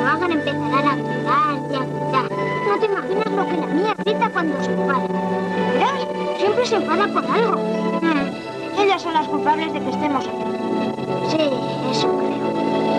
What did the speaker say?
hagan empezarán a gritar y a gritar. No te imaginas lo que la mía grita cuando se enfada. ¿Verás? Siempre se enfada por algo. Ellas son las culpables de que estemos aquí. Sí, eso creo.